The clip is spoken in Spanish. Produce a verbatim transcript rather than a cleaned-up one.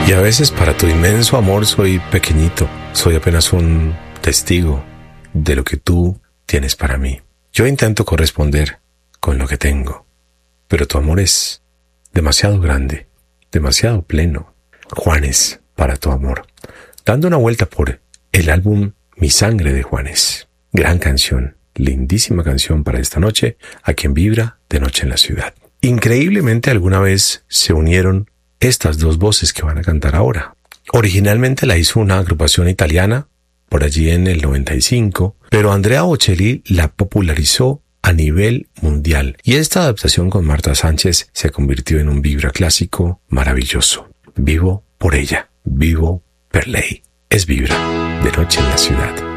Y a veces para tu inmenso amor soy pequeñito, soy apenas un testigo de lo que tú tienes para mí. Yo intento corresponder con lo que tengo, pero tu amor es demasiado grande, demasiado pleno. Juanes, para tu amor. Dando una vuelta por el álbum Mi Sangre de Juanes. Gran canción, lindísima canción para esta noche, aquí en Vibra de Noche en la Ciudad. Increíblemente alguna vez se unieron estas dos voces que van a cantar ahora. Originalmente la hizo una agrupación italiana, por allí en el noventa y cinco, pero Andrea Bocelli la popularizó a nivel mundial y esta adaptación con Marta Sánchez se convirtió en un Vibra clásico maravilloso. Vivo por ella, vivo per lei. Es Vibra de Noche en la Ciudad.